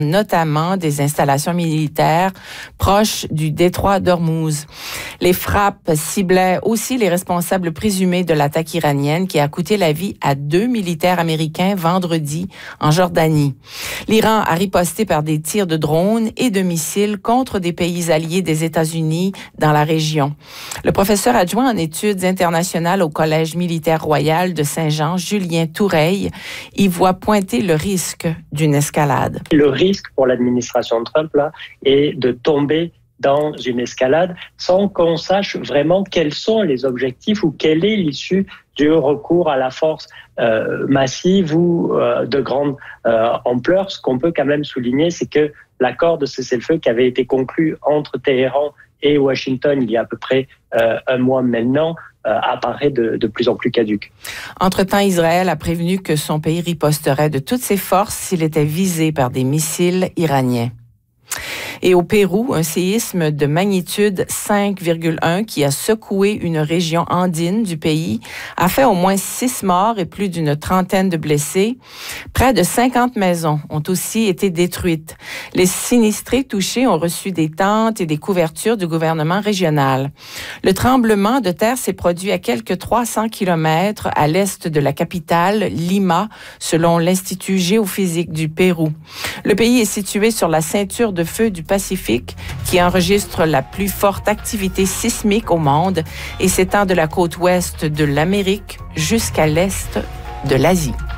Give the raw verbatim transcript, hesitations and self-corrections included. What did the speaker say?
notamment des installations militaires proches du détroit d'Ormuz. Les frappes ciblaient aussi les responsables présumés de l'attaque iranienne qui a coûté la vie à deux militaires américains vendredi en Jordanie. L'Iran a riposté par des tirs de drones et de missiles contre des pays alliés des États-Unis dans la région. Le professeur adjoint en études internationales au Collège militaire royal de Saint-Jean, Julien Toureille, y voit pointer le risque d'une escalade. Le risque pour l'administration Trump là, est de tomber dans une escalade sans qu'on sache vraiment quels sont les objectifs ou quelle est l'issue du recours à la force euh, massive ou euh, de grande euh, ampleur. Ce qu'on peut quand même souligner, c'est que l'accord de cessez-le-feu qui avait été conclu entre Téhéran et Washington il y a à peu près euh, un mois maintenant euh, apparaît de, de plus en plus caduque. Entre-temps, Israël a prévenu que son pays riposterait de toutes ses forces s'il était visé par des missiles iraniens. Et au Pérou, un séisme de magnitude cinq virgule un qui a secoué une région andine du pays a fait au moins six morts et plus d'une trentaine de blessés. Près de cinquante maisons ont aussi été détruites. Les sinistrés touchés ont reçu des tentes et des couvertures du gouvernement régional. Le tremblement de terre s'est produit à quelques trois cents kilomètres à l'est de la capitale, Lima, selon l'Institut géophysique du Pérou. Le pays est situé sur la ceinture de feu du Pacifique qui enregistre la plus forte activité sismique au monde et s'étend de la côte ouest de l'Amérique jusqu'à l'est de l'Asie.